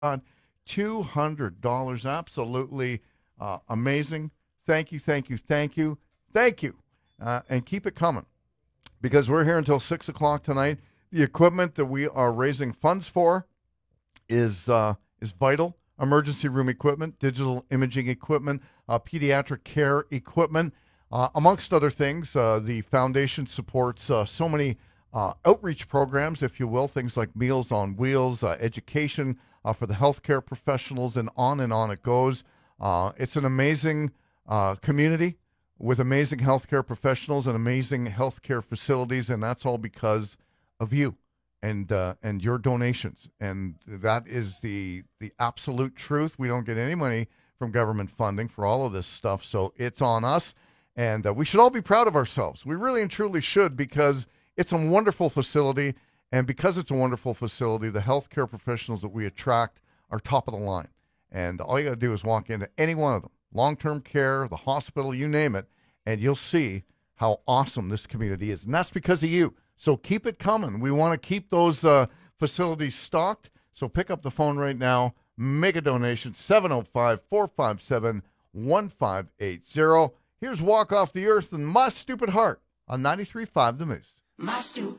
God, $200. Absolutely amazing. Thank you, thank you, thank you, thank you. And keep it coming because we're here until 6 o'clock tonight. The equipment that we are raising funds for is vital. Emergency room equipment, digital imaging equipment, pediatric care equipment, amongst other things. The foundation supports so many outreach programs, if you will, things like Meals on Wheels, education for the healthcare professionals, and on it goes. It's an amazing community with amazing healthcare professionals and amazing healthcare facilities, and that's all because of you and your donations. And that is the absolute truth. We don't get any money from government funding for all of this stuff, so it's on us. And we should all be proud of ourselves. We really and truly should, because it's a wonderful facility. And because it's a wonderful facility, the healthcare professionals that we attract are top of the line. And all you got to do is walk into any one of them, long-term care, the hospital, you name it, and you'll see how awesome this community is. And that's because of you. So keep it coming. We want to keep those facilities stocked. So pick up the phone right now. Make a donation, 705-457-1580. Here's Walk Off the Earth and My Stupid Heart on 93.5 The Moose. My stupid